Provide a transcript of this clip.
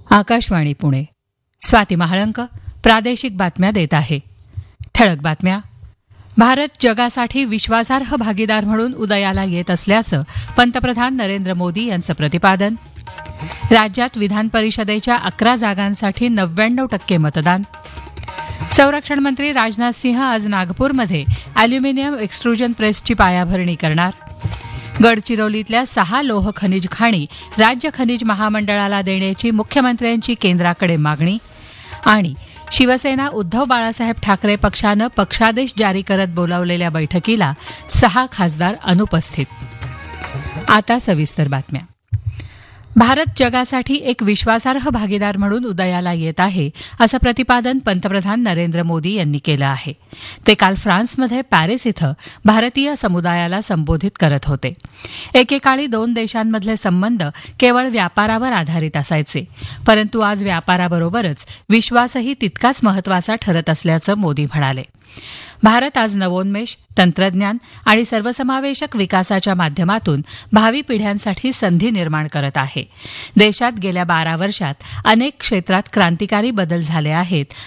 आकाशवाणी पुणे. स्वाती महाळंक प्रादेशिक बातम्या देत आहे. ठळक बातम्या. भारत जगासाठी विश्वासार्ह भागीदार म्हणून उदयाला येत असल्याचं पंतप्रधान नरेंद्र मोदी यांचं प्रतिपादन. राज्यात विधान परिषदेच्या 11 जागांसाठी 99% मतदान. संरक्षण मंत्री राजनाथ सिंह आज नागपूरमध्ये अॅल्युमिनियम एक्स्ट्रुजन प्रेसची पायाभरणी करणार. गडचिरोलीतल्या 6 लोह खनिज खाणी राज्य खनिज महामंडळाला देण्याची मुख्यमंत्र्यांची केंद्राकडे मागणी. आणि शिवसेना उद्धव बाळासाहेब ठाकरे पक्षानं पक्षादेश जारी करत बोलावलेल्या बैठकीला 6 खासदार अनुपस्थित. आता सविस्तर बातम्या. भारत जगासाठी एक विश्वासार्ह भागीदार म्हणून उदयाला येत आहे असं प्रतिपादन पंतप्रधान नरेंद्र मोदी यांनी केलं आहे. ते काल फ्रान्समध्ये पॅरिस इथं भारतीय समुदायाला संबोधित करत होते. एकेकाळी 2 देशांमधले संबंध केवळ व्यापारावर आधारित असायचे, परंतु आज व्यापाराबरोबरच विश्वासही तितकाच महत्वाचा ठरत असल्याचं मोदी म्हणाले. भारत आज नवोन्मेष, तंत्रज्ञान आणि सर्वसमावेशक विकासाच्या माध्यमातून भावी पिढ्यांसाठी संधी निर्माण करत आहे. देशात गेल्या 12 वर्षात अनेक क्षेत्रात क्रांतिकारी बदल झाले आहेत